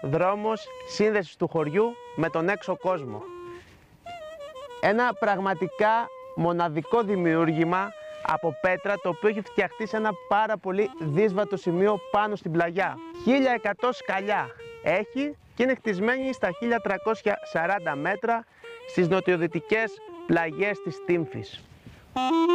δρόμος σύνδεσης του χωριού με τον έξω κόσμο. Ένα πραγματικά μοναδικό δημιούργημα από πέτρα, το οποίο έχει φτιαχτεί σε ένα πάρα πολύ δύσβατο σημείο πάνω στην πλαγιά. 1100 σκαλιά έχει και είναι χτισμένη στα 1340 μέτρα στις νοτιοδυτικές πλαγιές της Τύμφης.